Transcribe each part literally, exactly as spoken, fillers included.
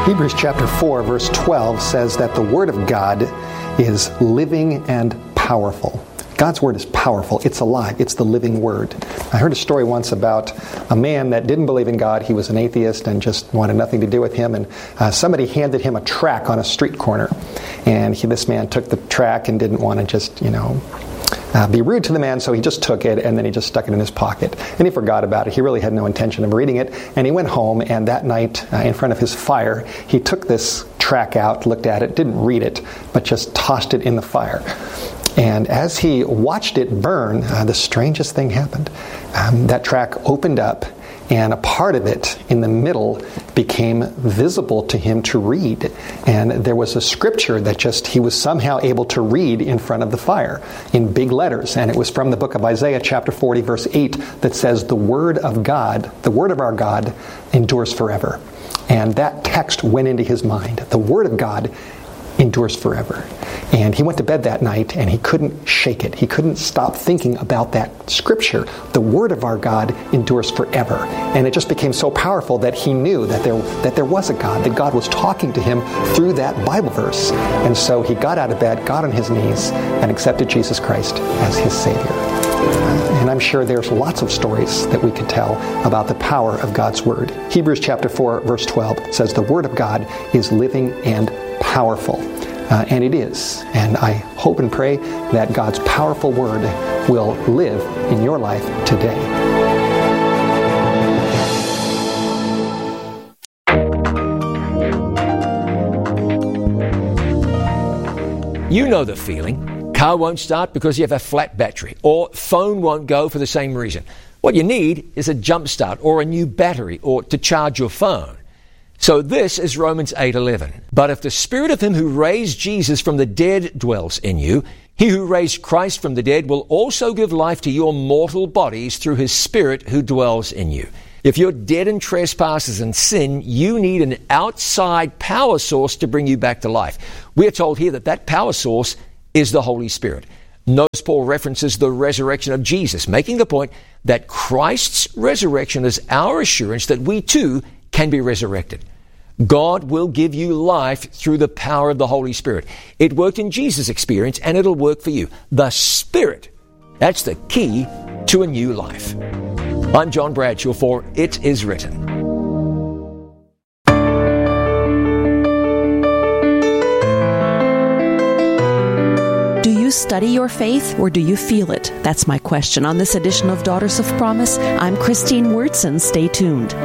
Hebrews chapter four, verse twelve says that the Word of God is living and powerful. God's Word is powerful. It's alive. It's the living Word. I heard a story once about a man that didn't believe in God. He was an atheist and just wanted nothing to do with Him. And uh, somebody handed him a tract on a street corner. And he, this man took the tract and didn't want to just, you know, Uh, be rude to the man, so he just took it and then he just stuck it in his pocket. And he forgot about it. He really had no intention of reading it. And he went home, and that night, uh, in front of his fire, he took this tract out, looked at it, didn't read it, but just tossed it in the fire. And as he watched it burn, uh, the strangest thing happened. Um, that tract opened up, and a part of it in the middle became visible to him to read. And there was a scripture that just he was somehow able to read in front of the fire in big letters. And it was from the book of Isaiah chapter forty, verse eight, that says, "The word of God, the word of our God endures forever." And that text went into his mind. The word of God endures forever. And he went to bed that night and he couldn't shake it. He couldn't stop thinking about that scripture. The word of our God endures forever. And it just became so powerful that he knew that there that there was a God, that God was talking to him through that Bible verse. And so he got out of bed, got on his knees, and accepted Jesus Christ as his Savior. And I'm sure there's lots of stories that we could tell about the power of God's Word. Hebrews chapter four, verse twelve says, "The Word of God is living and powerful." Uh, and it is. And I hope and pray that God's powerful Word will live in your life today. You know the feeling. Car won't start because you have a flat battery, or phone won't go for the same reason. What you need is a jump start or a new battery or to charge your phone. So this is Romans eight eleven. "But if the Spirit of Him who raised Jesus from the dead dwells in you, He who raised Christ from the dead will also give life to your mortal bodies through His Spirit who dwells in you." If you're dead in trespasses and sin, you need an outside power source to bring you back to life. We're told here that that power source is the Holy Spirit. Notice Paul references the resurrection of Jesus, making the point that Christ's resurrection is our assurance that we too can be resurrected. God will give you life through the power of the Holy Spirit. It worked in Jesus' experience, and it'll work for you. The Spirit, that's the key to a new life. I'm John Bradshaw for It Is Written. Do you study your faith, or do you feel it? That's my question on this edition of Daughters of Promise. I'm Christine Wurtson. Stay tuned.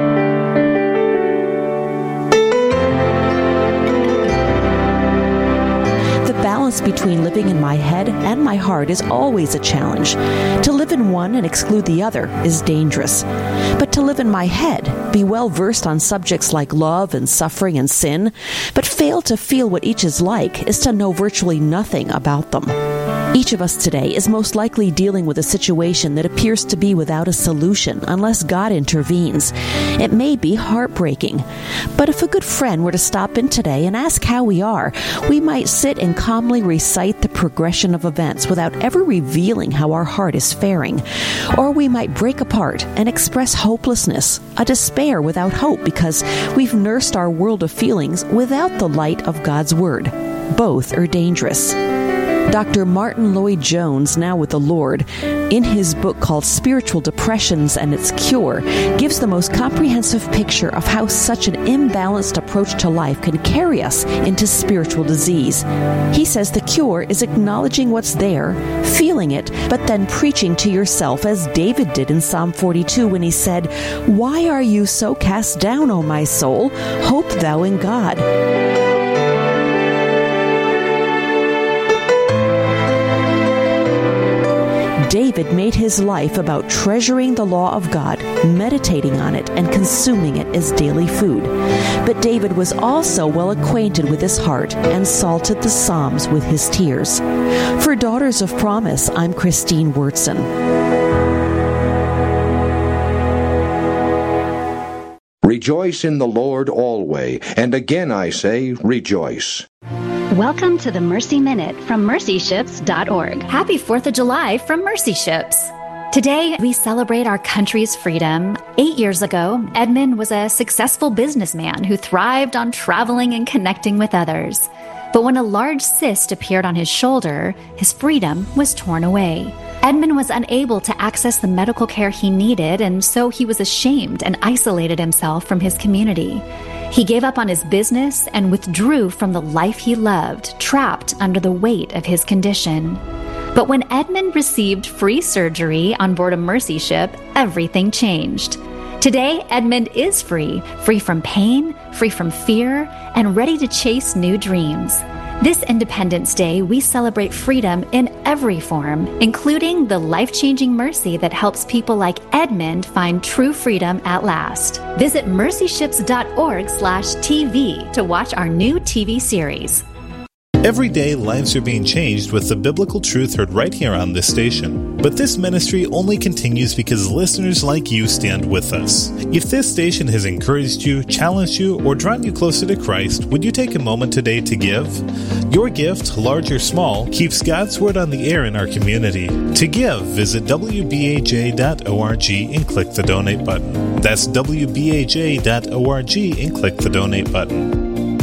Between living in my head and my heart is always a challenge. To live in one and exclude the other is dangerous. But to live in my head, be well versed on subjects like love and suffering and sin, but fail to feel what each is like, is to know virtually nothing about them. Each of us today is most likely dealing with a situation that appears to be without a solution unless God intervenes. It may be heartbreaking, but if a good friend were to stop in today and ask how we are, we might sit and calmly recite the progression of events without ever revealing how our heart is faring. Or we might break apart and express hopelessness, a despair without hope because we've nursed our world of feelings without the light of God's Word. Both are dangerous. Doctor Martin Lloyd-Jones, now with the Lord, in his book called Spiritual Depressions and Its Cure, gives the most comprehensive picture of how such an imbalanced approach to life can carry us into spiritual disease. He says the cure is acknowledging what's there, feeling it, but then preaching to yourself, as David did in Psalm forty-two when he said, "Why are you so cast down, O my soul? Hope thou in God." David made his life about treasuring the law of God, meditating on it, and consuming it as daily food. But David was also well acquainted with his heart and salted the Psalms with his tears. For Daughters of Promise, I'm Christine Wurtson. Rejoice in the Lord always, and again I say, rejoice. Welcome to the Mercy Minute from mercy ships dot org. Happy fourth of July from Mercy Ships. Today, we celebrate our country's freedom. Eight years ago, Edmund was a successful businessman who thrived on traveling and connecting with others. But when a large cyst appeared on his shoulder, his freedom was torn away. Edmund was unable to access the medical care he needed, and so he was ashamed and isolated himself from his community. He gave up on his business and withdrew from the life he loved, trapped under the weight of his condition. But when Edmund received free surgery on board a Mercy ship, everything changed. Today, Edmund is free, free from pain, free from fear, and ready to chase new dreams. This Independence Day, we celebrate freedom in every form, including the life-changing mercy that helps people like Edmund find true freedom at last. Visit mercyships.org slash TV to watch our new T V series. Every day, lives are being changed with the biblical truth heard right here on this station. But this ministry only continues because listeners like you stand with us. If this station has encouraged you, challenged you, or drawn you closer to Christ, would you take a moment today to give? Your gift, large or small, keeps God's Word on the air in our community. To give, visit w b a j dot org and click the donate button. That's w b a j dot org and click the donate button.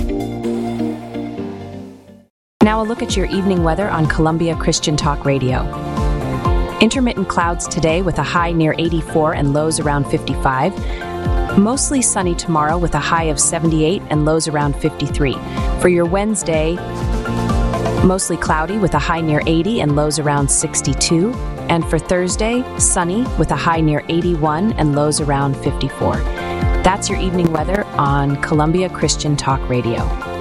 Now a look at your evening weather on Columbia Christian Talk Radio. Intermittent clouds today with a high near eighty-four and lows around fifty-five. Mostly sunny tomorrow with a high of seventy-eight and lows around fifty-three. For your Wednesday, mostly cloudy with a high near eighty and lows around sixty-two. And for Thursday, sunny with a high near eighty-one and lows around fifty-four. That's your evening weather on Columbia Christian Talk Radio.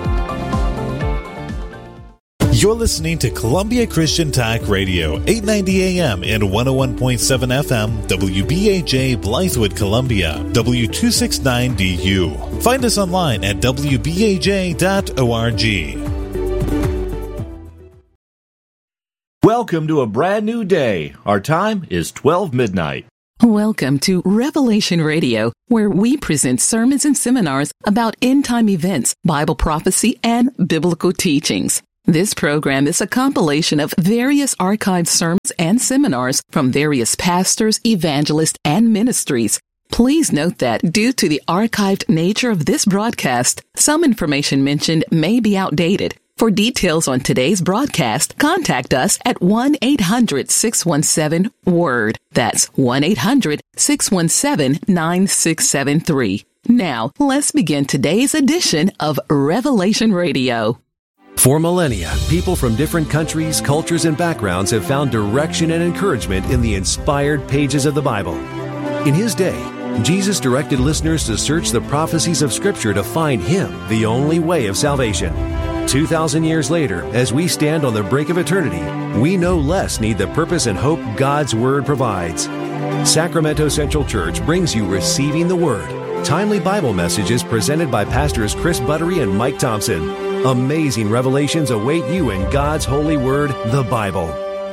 You're listening to Columbia Christian Talk Radio, eight ninety A M and one oh one point seven F M, W B A J, Blythewood, Columbia, W two sixty-nine D U. Find us online at w b a j dot org. Welcome to a brand new day. Our time is twelve midnight. Welcome to Revelation Radio, where we present sermons and seminars about end-time events, Bible prophecy, and biblical teachings. This program is a compilation of various archived sermons and seminars from various pastors, evangelists, and ministries. Please note that due to the archived nature of this broadcast, some information mentioned may be outdated. For details on today's broadcast, contact us at one eight hundred six one seven WORD. That's one eight hundred six one seven nine six seven three. Now, let's begin today's edition of Revelation Radio. For millennia, people from different countries, cultures, and backgrounds have found direction and encouragement in the inspired pages of the Bible. In His day, Jesus directed listeners to search the prophecies of Scripture to find Him, the only way of salvation. Two thousand years later, as we stand on the brink of eternity, we no less need the purpose and hope God's Word provides. Sacramento Central Church brings you Receiving the Word, timely Bible messages presented by Pastors Chris Buttery and Mike Thompson. Amazing revelations await you in God's holy word, the Bible.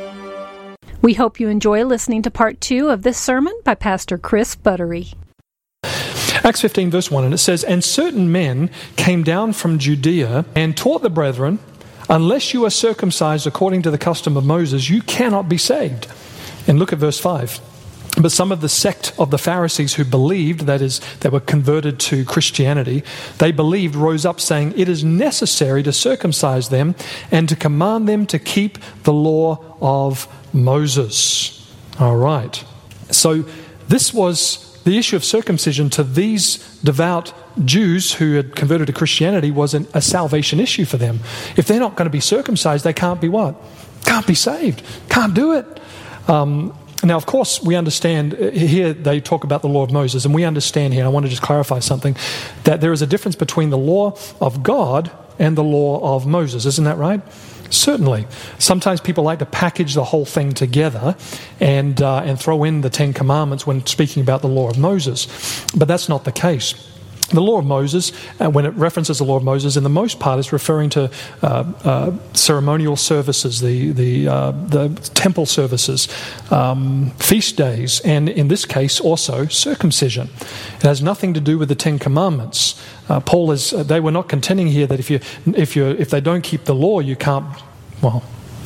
We hope you enjoy listening to part two of this sermon by Pastor Chris Buttery. Acts fifteen, verse one, and it says, "And certain men came down from Judea and taught the brethren, unless you are circumcised according to the custom of Moses, you cannot be saved." And look at verse five. "But some of the sect of the Pharisees who believed," that is, they were converted to Christianity, "they believed, rose up saying, 'It is necessary to circumcise them and to command them to keep the law of Moses.'" All right. So this was the issue of circumcision to these devout Jews who had converted to Christianity was an, a salvation issue for them. If they're not going to be circumcised, they can't be what? Can't be saved. Can't do it. Um, Now, of course, we understand, here they talk about the law of Moses, and we understand here, and I want to just clarify something, that there is a difference between the law of God and the law of Moses. Isn't that right? Certainly. Sometimes people like to package the whole thing together and uh, and throw in the Ten Commandments when speaking about the law of Moses. But that's not the case. The law of Moses, uh, when it references the law of Moses, in the most part is referring to uh, uh, ceremonial services, the the uh, the temple services, um, feast days, and in this case also circumcision. It has nothing to do with the Ten Commandments. Uh, Paul is; uh, they were not contending here that if you if you if they don't keep the law, you can't. Well,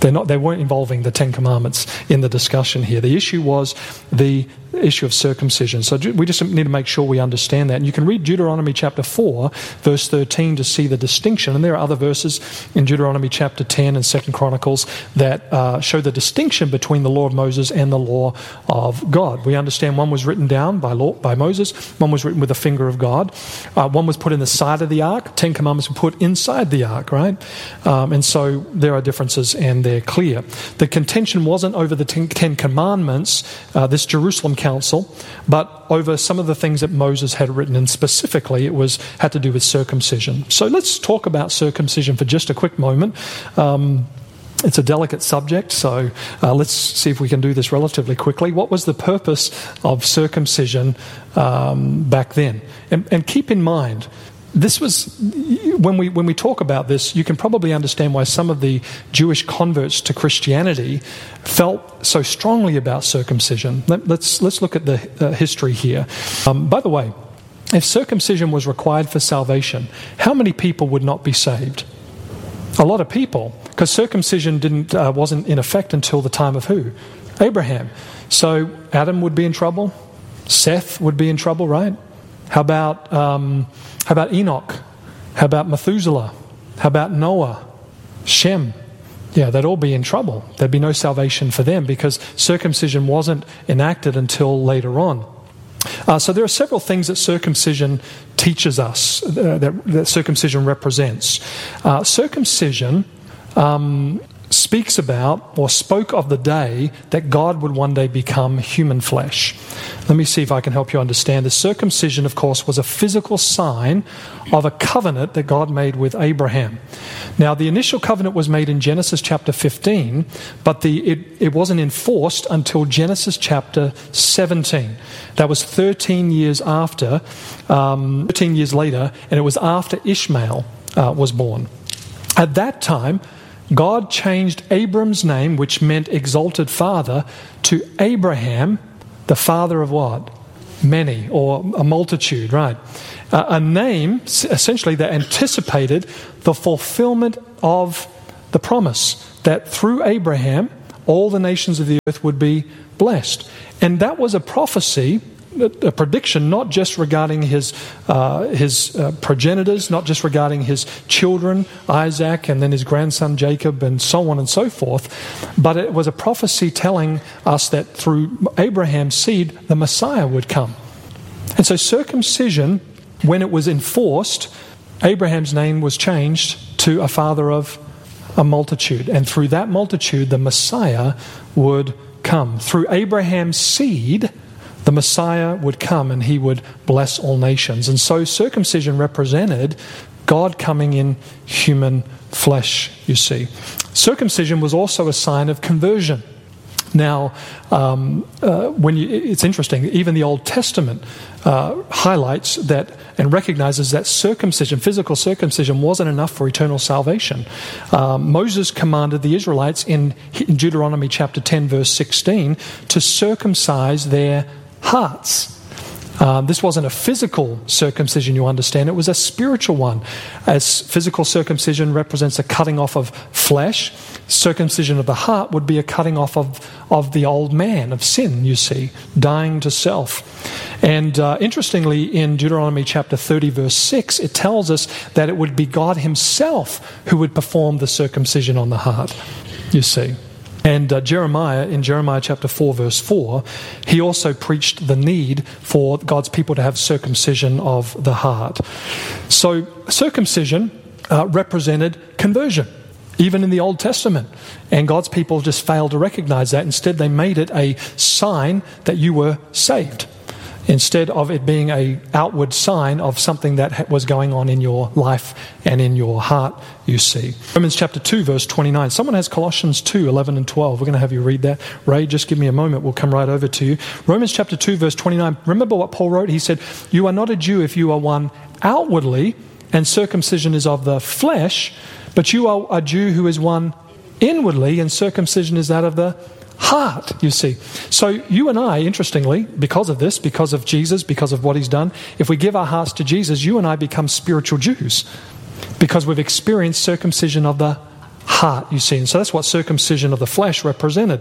They're not, they weren't involving the Ten Commandments in the discussion here. The issue was the issue of circumcision. So we just need to make sure we understand that. And you can read Deuteronomy chapter four, verse thirteen to see the distinction. And there are other verses in Deuteronomy chapter ten and Second Chronicles that uh, show the distinction between the law of Moses and the law of God. We understand one was written down by law, by Moses, one was written with the finger of God, uh, one was put in the side of the ark, Ten Commandments were put inside the ark, right? Um, and so there are differences, and they're clear. The contention wasn't over the Ten, ten Commandments, uh, this Jerusalem Council, but over some of the things that Moses had written, and specifically it was had to do with circumcision. So let's talk about circumcision for just a quick moment. Um, It's a delicate subject, so uh, let's see if we can do this relatively quickly. What was the purpose of circumcision um, back then? And, and keep in mind, this was when we when we talk about this, you can probably understand why some of the Jewish converts to Christianity felt so strongly about circumcision. Let, let's let's look at the uh, history here. Um, by the way, if circumcision was required for salvation, how many people would not be saved? A lot of people, because circumcision didn't uh, wasn't in effect until the time of who? Abraham. So Adam would be in trouble. Seth would be in trouble, right? How about um, how about Enoch? How about Methuselah? How about Noah? Shem? Yeah, they'd all be in trouble. There'd be no salvation for them because circumcision wasn't enacted until later on. Uh, so there are several things that circumcision teaches us, uh, that, that circumcision represents. Uh, circumcision um, speaks about or spoke of the day that God would one day become human flesh. Let me see if I can help you understand this. Circumcision, of course, was a physical sign of a covenant that God made with Abraham. Now, the initial covenant was made in Genesis chapter fifteen, but the it, it wasn't enforced until Genesis chapter seventeen. That was thirteen years after, um, thirteen years later, and it was after Ishmael uh, was born. At that time, God changed Abram's name, which meant exalted father, to Abraham, the father of what? Many, or a multitude, right? Uh, a name, essentially, that anticipated the fulfillment of the promise that through Abraham, all the nations of the earth would be blessed. And that was a prophecy, a prediction, not just regarding his uh, his uh, progenitors, not just regarding his children, Isaac, and then his grandson Jacob, and so on and so forth, but it was a prophecy telling us that through Abraham's seed, the Messiah would come. And so circumcision, when it was enforced, Abraham's name was changed to a father of a multitude. And through that multitude, the Messiah would come. Through Abraham's seed, the Messiah would come and he would bless all nations. And so circumcision represented God coming in human flesh, you see. Circumcision was also a sign of conversion. Now, um, uh, when you, it's interesting, even the Old Testament uh, highlights that and recognizes that circumcision, physical circumcision, wasn't enough for eternal salvation. Um, Moses commanded the Israelites in, in Deuteronomy chapter ten, verse sixteen, to circumcise their hearts. Um, this wasn't a physical circumcision, you understand. It was a spiritual one. As physical circumcision represents a cutting off of flesh, circumcision of the heart would be a cutting off of, of the old man, of sin, you see, dying to self. And uh, interestingly, in Deuteronomy chapter thirty, verse six, it tells us that it would be God himself who would perform the circumcision on the heart, you see. And uh, Jeremiah, in Jeremiah chapter four, verse four, he also preached the need for God's people to have circumcision of the heart. So circumcision uh, represented conversion, even in the Old Testament. And God's people just failed to recognize that. Instead, they made it a sign that you were saved, instead of it being an outward sign of something that was going on in your life and in your heart, you see. Romans chapter two, verse twenty-nine. Someone has Colossians two, eleven and twelve. We're going to have you read that. Ray, just give me a moment. We'll come right over to you. Romans chapter two, verse twenty-nine. Remember what Paul wrote? He said, "You are not a Jew if you are one outwardly, and circumcision is of the flesh, but you are a Jew who is one inwardly, and circumcision is that of the heart," you see. So you and I, interestingly, because of this, because of Jesus, because of what he's done, if we give our hearts to Jesus, you and I become spiritual Jews because we've experienced circumcision of the heart. heart, you see. And so that's what circumcision of the flesh represented.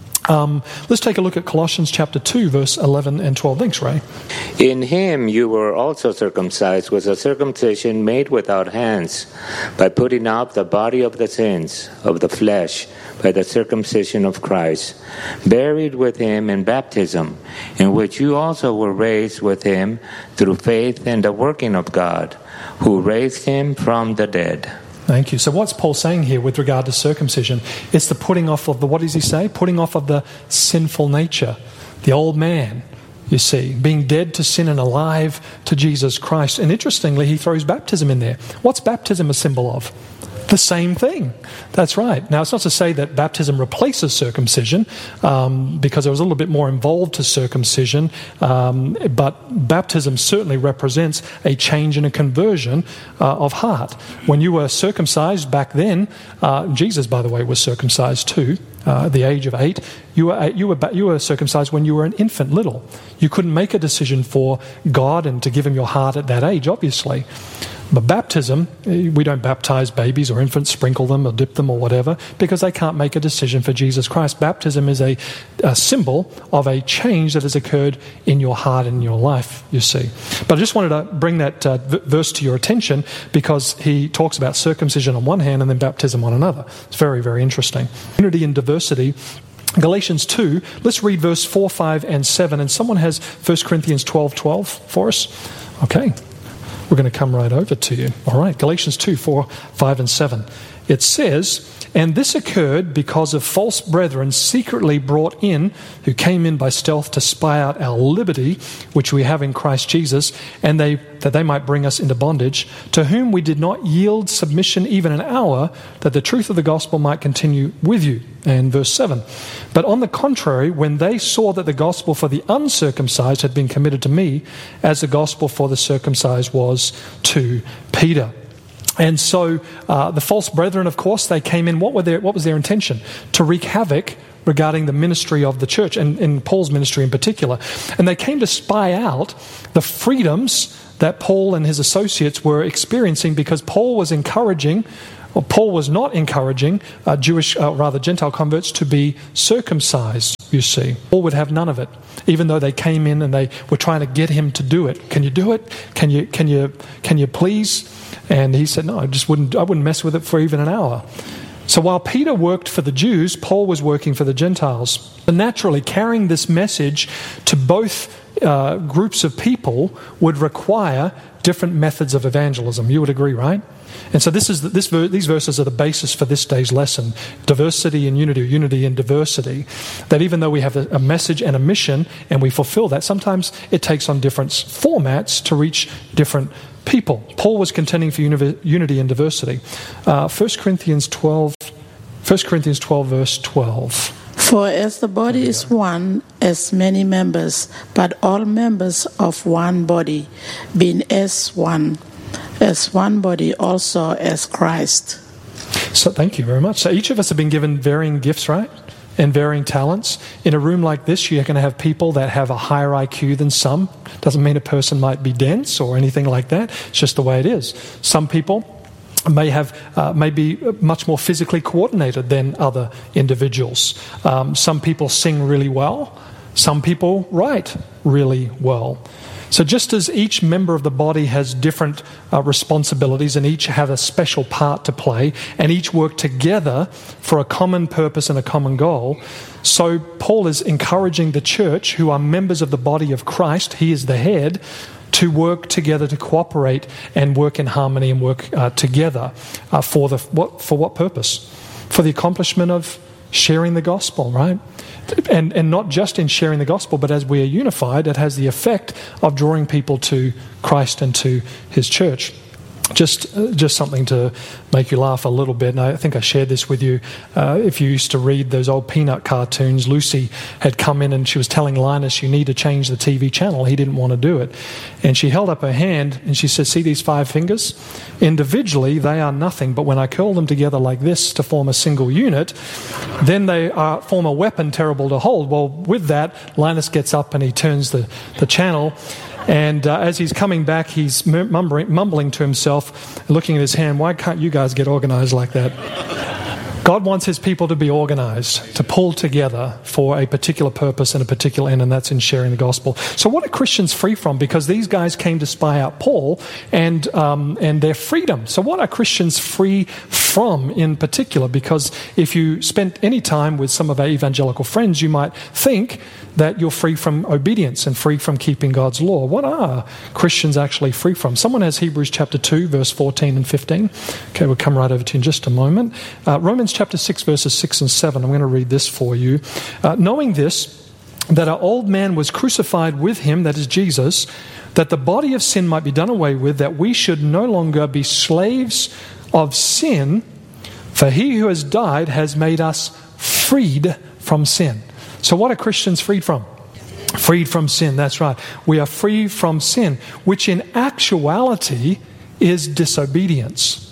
Um, let's take a look at Colossians chapter two, verse eleven and twelve. Thanks, Ray. In him you were also circumcised with a circumcision made without hands, by putting off the body of the sins of the flesh by the circumcision of Christ, buried with him in baptism, in which you also were raised with him through faith in the working of God, who raised him from the dead. Thank you. So what's Paul saying here with regard to circumcision? It's the putting off of the, what does he say? Putting off of the sinful nature, the old man, you see, being dead to sin and alive to Jesus Christ. And interestingly, he throws baptism in there. What's baptism a symbol of? The same thing. That's right. Now, it's not to say that baptism replaces circumcision, um, because there was a little bit more involved to circumcision, um, but baptism certainly represents a change and a conversion uh, of heart. When you were circumcised back then, uh, Jesus, by the way, was circumcised too, uh, at the age of eight. You were, you were you were circumcised when you were an infant little. You couldn't make a decision for God and to give him your heart at that age, obviously. But baptism, we don't baptize babies or infants, sprinkle them or dip them or whatever, because they can't make a decision for Jesus Christ. Baptism is a, a symbol of a change that has occurred in your heart and in your life, you see. But I just wanted to bring that uh, v- verse to your attention, because he talks about circumcision on one hand and then baptism on another. It's very, very interesting. Unity and diversity. Galatians two, let's read verse four, five, and seven. And someone has First Corinthians twelve twelve for us. Okay. We're going to come right over to you. All right, Galatians two, four, five, and seven. It says, "And this occurred because of false brethren secretly brought in, who came in by stealth to spy out our liberty, which we have in Christ Jesus, and they that they might bring us into bondage, to whom we did not yield submission even an hour, that the truth of the gospel might continue with you." And verse seven, "But on the contrary, when they saw that the gospel for the uncircumcised had been committed to me, as the gospel for the circumcised was to Peter." And so uh, the false brethren, of course, they came in. What were their, what was their intention? To wreak havoc regarding the ministry of the church, and in Paul's ministry in particular. And they came to spy out the freedoms that Paul and his associates were experiencing, because Paul was encouraging, or Paul was not encouraging uh, Jewish, uh, rather Gentile converts to be circumcised, you see. Paul would have none of it, even though they came in and they were trying to get him to do it. Can you do it? Can you, can you, can you please? And he said, no, I just wouldn't, I wouldn't mess with it for even an hour. So while Peter worked for the Jews, Paul was working for the Gentiles. And naturally, carrying this message to both uh, groups of people would require different methods of evangelism. You would agree, right? And so this is the, this these verses are the basis for this day's lesson: diversity and unity, or unity and diversity. That even though we have a, a message and a mission, and we fulfill that, sometimes it takes on different formats to reach different people. Paul was contending for uni- unity and diversity. Uh, First Corinthians twelve, First Corinthians twelve, verse twelve. For as the body is one, as many members, but all members of one body, being as one, as one body also as Christ. So thank you very much. So each of us have been given varying gifts, right? And varying talents. In a room like this, you're going to have people that have a higher I Q than some. Doesn't mean a person might be dense or anything like that. It's just the way it is. Some people may have uh, may be much more physically coordinated than other individuals. Um, some people sing really well. Some people write really well. So just as each member of the body has different uh, responsibilities, and each have a special part to play, and each work together for a common purpose and a common goal, so Paul is encouraging the church, who are members of the body of Christ, he is the head, to work together, to cooperate and work in harmony and work uh, together uh, for the what for what purpose? For the accomplishment of sharing the gospel, right? And and not just in sharing the gospel, but as we are unified, it has the effect of drawing people to Christ and to his church. Just uh, just something to make you laugh a little bit. And I think I shared this with you. Uh, if you used to read those old Peanut cartoons, Lucy had come in and she was telling Linus, you need to change the T V channel. He didn't want to do it. And she held up her hand and she said, see these five fingers? Individually, they are nothing. But when I curl them together like this to form a single unit, then they are, form a weapon terrible to hold. Well, with that, Linus gets up and he turns the, the channel. And uh, as he's coming back, he's mumbling, mumbling to himself, looking at his hand, why can't you guys get organized like that? God wants his people to be organized, to pull together for a particular purpose and a particular end, and that's in sharing the gospel. So what are Christians free from? Because these guys came to spy out Paul and um, and their freedom. So what are Christians free from in particular? Because if you spent any time with some of our evangelical friends, you might think that you're free from obedience and free from keeping God's law. What are Christians actually free from? Someone has Hebrews chapter two, verse fourteen and fifteen. Okay, we'll come right over to you in just a moment. Uh, Romans chapter six, verses six and seven. I'm going to read this for you. Uh, knowing this, that our old man was crucified with him, that is Jesus, that the body of sin might be done away with, that we should no longer be slaves of sin, for he who has died has made us freed from sin. So what are Christians freed from? Freed from sin, that's right. We are free from sin, which in actuality is disobedience.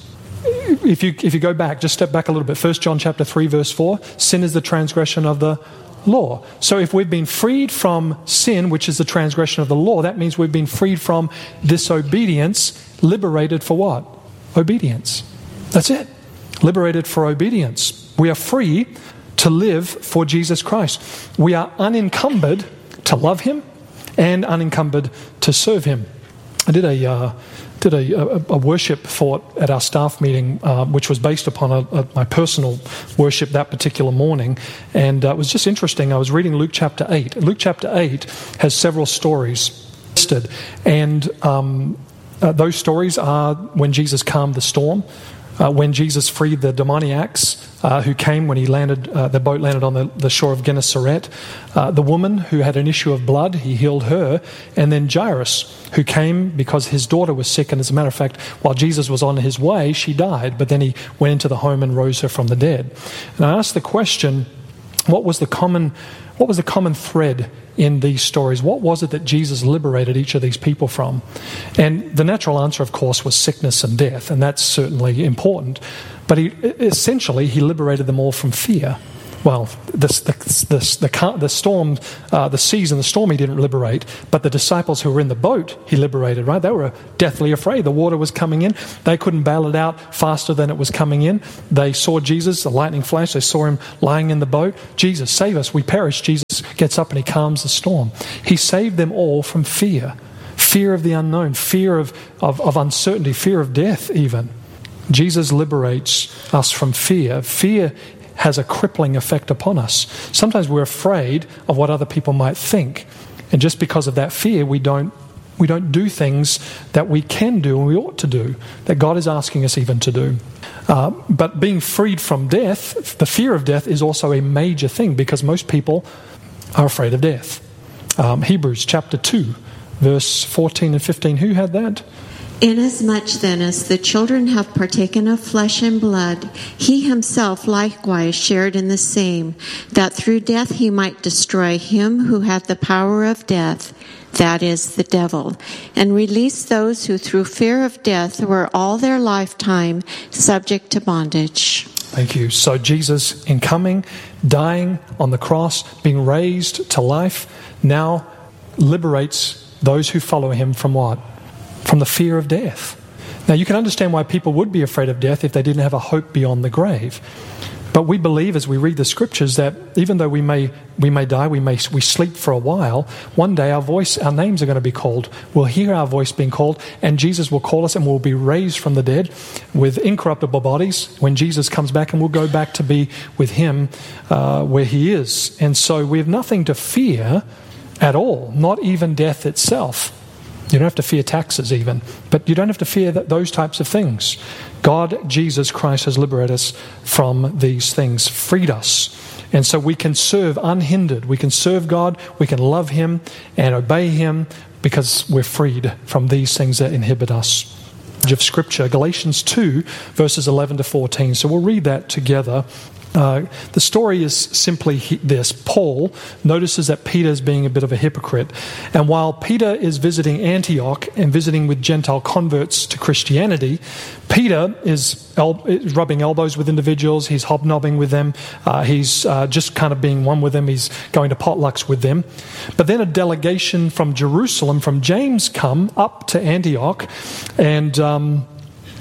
If you if you go back, just step back a little bit. First John chapter three, verse four, sin is the transgression of the law. So if we've been freed from sin, which is the transgression of the law, that means we've been freed from disobedience, liberated for what? Obedience. That's it. Liberated for obedience. We are free to live for Jesus Christ. We are unencumbered to love him and unencumbered to serve him. I did a uh, did a, a, a worship thought at our staff meeting, uh, which was based upon a, a, my personal worship that particular morning, and uh, it was just interesting. I was reading Luke chapter eight. Luke chapter eight has several stories listed, and um, uh, those stories are when Jesus calmed the storm, uh, when Jesus freed the demoniacs uh, who came when he landed, uh, the boat landed on the, the shore of Gennesaret, uh, the woman who had an issue of blood, he healed her, and then Jairus, who came because his daughter was sick, and as a matter of fact, while Jesus was on his way, she died, but then he went into the home and rose her from the dead. And I asked the question, what was the common, what was the common thread in these stories? What was it that Jesus liberated each of these people from? And the natural answer, of course, was sickness and death, and that's certainly important. But he, essentially, he liberated them all from fear. Well, this, the, this, the, the storm, uh, the seas and the storm he didn't liberate, but the disciples who were in the boat he liberated, right? They were deathly afraid. The water was coming in. They couldn't bail it out faster than it was coming in. They saw Jesus, the lightning flash. They saw him lying in the boat. Jesus, save us. We perish. Jesus gets up and he calms the storm. He saved them all from fear. Fear of the unknown, fear of, of, of uncertainty, fear of death even. Jesus liberates us from fear. Fear has a crippling effect upon us. Sometimes we're afraid of what other people might think. And just because of that fear, we don't we don't do things that we can do and we ought to do, that God is asking us even to do. Uh, but being freed from death, the fear of death is also a major thing because most people are afraid of death. Um, Hebrews chapter two, verse fourteen and fifteen. Who had that? Inasmuch then as the children have partaken of flesh and blood, he himself likewise shared in the same, that through death he might destroy him who had the power of death, that is, the devil, and release those who through fear of death were all their lifetime subject to bondage. Thank you. So Jesus, in coming, dying on the cross, being raised to life, now liberates those who follow him from what? From the fear of death. Now you can understand why people would be afraid of death if they didn't have a hope beyond the grave. But we believe as we read the scriptures that even though we may we may die, we may we sleep for a while, one day our voice, our names are going to be called. We'll hear our voice being called, and Jesus will call us and we'll be raised from the dead with incorruptible bodies when Jesus comes back, and we'll go back to be with him uh, where he is. And so we have nothing to fear at all, not even death itself. You don't have to fear taxes even, but you don't have to fear that, those types of things. God, Jesus Christ, has liberated us from these things, freed us. And so we can serve unhindered. We can serve God, we can love him and obey him because we're freed from these things that inhibit us. Of Scripture, Galatians two, verses eleven to fourteen. So we'll read that together. Uh, the story is simply this. Paul notices that Peter is being a bit of a hypocrite. And while Peter is visiting Antioch and visiting with Gentile converts to Christianity, Peter is, el- is rubbing elbows with individuals. He's hobnobbing with them. Uh, he's uh, just kind of being one with them. He's going to potlucks with them. But then a delegation from Jerusalem, from James, come up to Antioch, and um,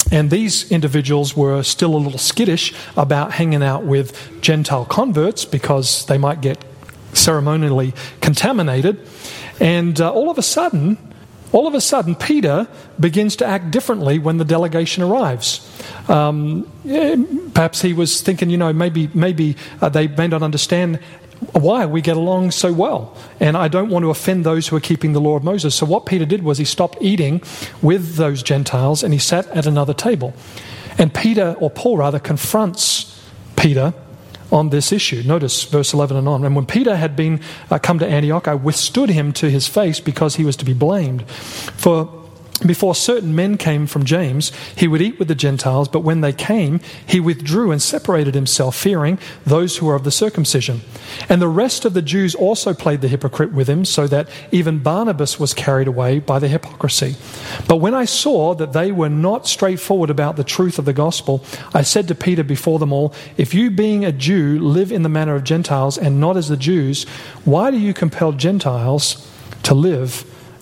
And these individuals were still a little skittish about hanging out with Gentile converts because they might get ceremonially contaminated. And uh, all of a sudden, all of a sudden, Peter begins to act differently when the delegation arrives. Um, yeah, perhaps he was thinking, you know, maybe maybe uh, they may not understand why we get along so well, and I don't want to offend those who are keeping the law of Moses. So what Peter did was he stopped eating with those Gentiles and he sat at another table. And Peter, or Paul rather, confronts Peter on this issue. Notice verse eleven and on. And when Peter had been uh, come to Antioch, I withstood him to his face because he was to be blamed. For before certain men came from James, he would eat with the Gentiles, but when they came, he withdrew and separated himself, fearing those who are of the circumcision. And the rest of the Jews also played the hypocrite with him, so that even Barnabas was carried away by the hypocrisy. But when I saw that they were not straightforward about the truth of the gospel, I said to Peter before them all, if you being a Jew live in the manner of Gentiles and not as the Jews, why do you compel Gentiles to live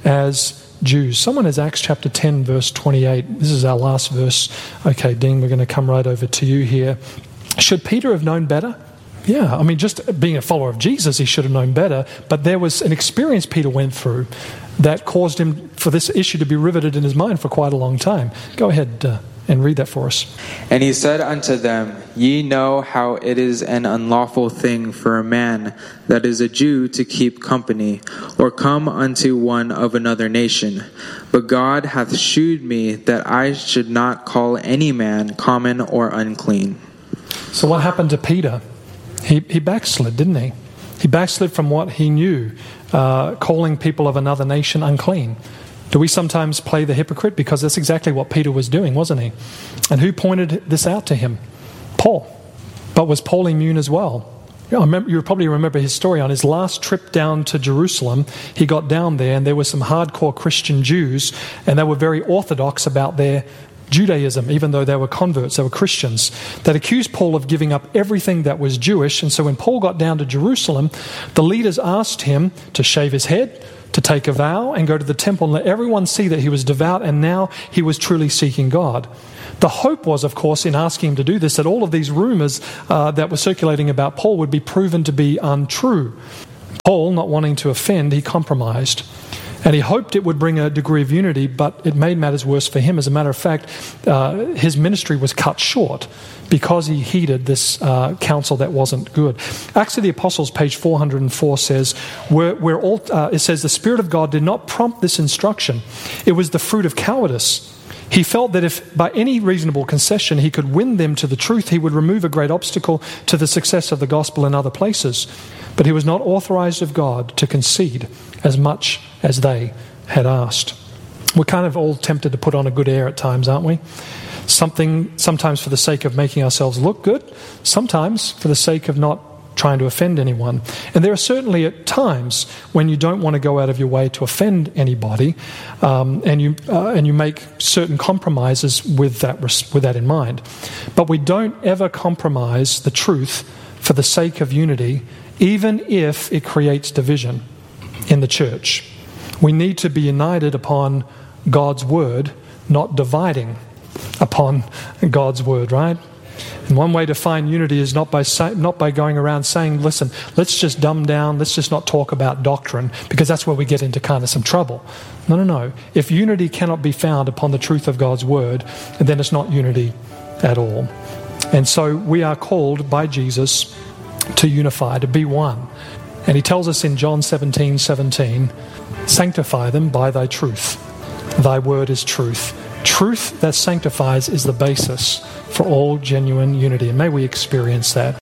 as Jews? Someone has Acts chapter ten, verse twenty-eight. This is our last verse. Okay, Dean, we're going to come right over to you here. Should Peter have known better? Yeah, I mean, just being a follower of Jesus, he should have known better. But there was an experience Peter went through that caused him for this issue to be riveted in his mind for quite a long time. Go ahead uh, and read that for us. And he said unto them, Ye know how it is an unlawful thing for a man that is a Jew to keep company, or come unto one of another nation. But God hath shewed me that I should not call any man common or unclean. So what happened to Peter? He, he backslid, didn't he? He backslid from what he knew, uh, calling people of another nation unclean. Do we sometimes play the hypocrite? Because that's exactly what Peter was doing, wasn't he? And who pointed this out to him? Paul. But was Paul immune as well? I remember, you probably remember his story. On his last trip down to Jerusalem, he got down there and there were some hardcore Christian Jews, and they were very orthodox about their Judaism, even though they were converts, they were Christians, that accused Paul of giving up everything that was Jewish. And so when Paul got down to Jerusalem, the leaders asked him to shave his head, to take a vow and go to the temple and let everyone see that he was devout and now he was truly seeking God. The hope was, of course, in asking him to do this, that all of these rumors uh, that were circulating about Paul would be proven to be untrue. Paul, not wanting to offend, he compromised. And he hoped it would bring a degree of unity, but it made matters worse for him. As a matter of fact, uh, his ministry was cut short because he heeded this uh, counsel that wasn't good. Acts of the Apostles, page four hundred four says, we're, we're all, uh, it says, the Spirit of God did not prompt this instruction. It was the fruit of cowardice. He felt that if by any reasonable concession he could win them to the truth, he would remove a great obstacle to the success of the gospel in other places. But he was not authorized of God to concede as much as they had asked. We're kind of all tempted to put on a good air at times, aren't we? Something, sometimes for the sake of making ourselves look good, sometimes for the sake of not trying to offend anyone. And there are certainly at times when you don't want to go out of your way to offend anybody, um, and you uh, and you make certain compromises with that with that in mind. But we don't ever compromise the truth for the sake of unity, even if it creates division in the church. We need to be united upon God's word, not dividing upon God's word, right? And one way to find unity is not by say, not by going around saying, listen, let's just dumb down, let's just not talk about doctrine, because that's where we get into kind of some trouble. No, no, no. If unity cannot be found upon the truth of God's word, then it's not unity at all. And so we are called by Jesus to unify, to be one. And he tells us in John seventeen seventeen, sanctify them by thy truth. Thy word is truth. Truth that sanctifies is the basis for all genuine unity. And may we experience that.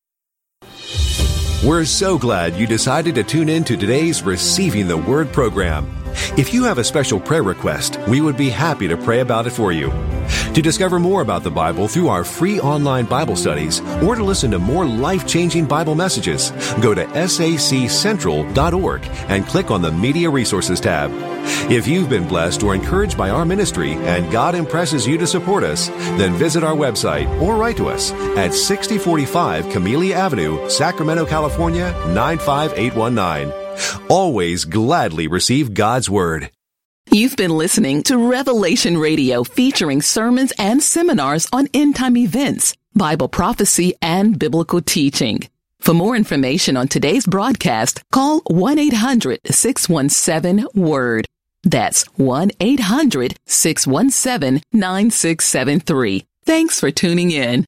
We're so glad you decided to tune in to today's Receiving the Word program. If you have a special prayer request, we would be happy to pray about it for you. To discover more about the Bible through our free online Bible studies, or to listen to more life-changing Bible messages, go to S A C central dot org and click on the Media Resources tab. If you've been blessed or encouraged by our ministry and God impresses you to support us, then visit our website or write to us at sixty forty-five Camellia Avenue, Sacramento, California, nine five eight one nine. Always gladly receive God's Word. You've been listening to Revelation Radio, featuring sermons and seminars on end-time events, Bible prophecy, and biblical teaching. For more information on today's broadcast, call one eight hundred six one seven WORD. That's one eight hundred six one seven nine six seven three. Thanks for tuning in.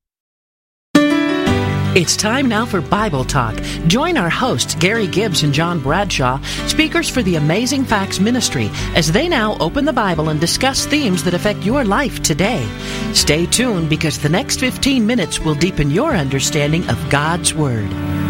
It's time now for Bible Talk. Join our hosts, Gary Gibbs and John Bradshaw, speakers for the Amazing Facts Ministry, as they now open the Bible and discuss themes that affect your life today. Stay tuned, because the next fifteen minutes will deepen your understanding of God's Word.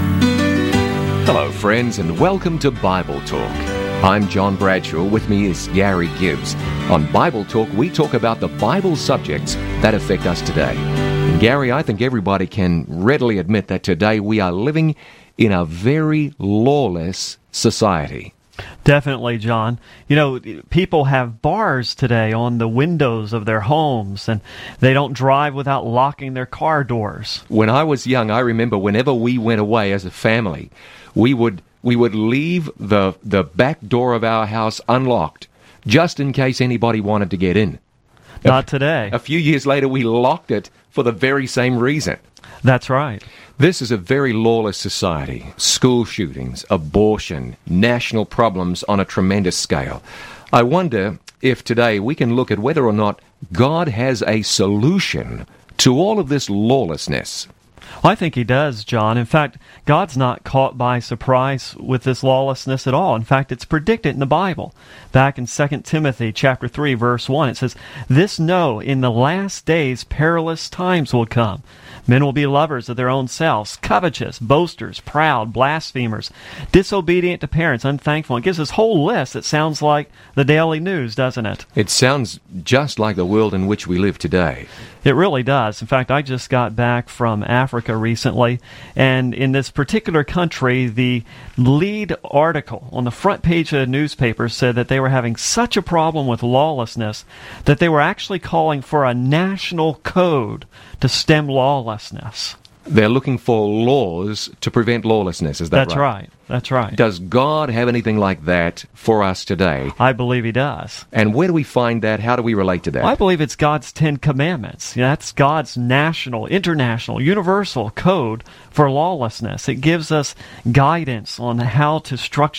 Hello, friends, and welcome to Bible Talk. I'm John Bradshaw. With me is Gary Gibbs. On Bible Talk, we talk about the Bible subjects that affect us today. And Gary, I think everybody can readily admit that today we are living in a very lawless society. Definitely, John. You know, people have bars today on the windows of their homes, and they don't drive without locking their car doors. When I was young, I remember whenever we went away as a family, we would we would leave the the back door of our house unlocked, just in case anybody wanted to get in. Not a, today. A few years later, we locked it for the very same reason. That's right. This is a very lawless society. School shootings, abortion, national problems on a tremendous scale. I wonder if today we can look at whether or not God has a solution to all of this lawlessness. I think he does, John. In fact, God's not caught by surprise with this lawlessness at all. In fact, it's predicted in the Bible. Back in Second Timothy chapter three, verse one, it says, "This know, in the last days perilous times will come. Men will be lovers of their own selves, covetous, boasters, proud, blasphemers, disobedient to parents, unthankful." It gives this whole list that sounds like the daily news, doesn't it? It sounds just like the world in which we live today. It really does. In fact, I just got back from Africa recently, and in this particular country, the lead article on the front page of the newspaper said that they were having such a problem with lawlessness that they were actually calling for a national code to stem lawlessness. They're looking for laws to prevent lawlessness, is that That's right? right. That's right. Does God have anything like that for us today? I believe he does. And where do we find that? How do we relate to that? I believe it's God's Ten Commandments. You know, that's God's national, international, universal code for lawlessness. It gives us guidance on how to structure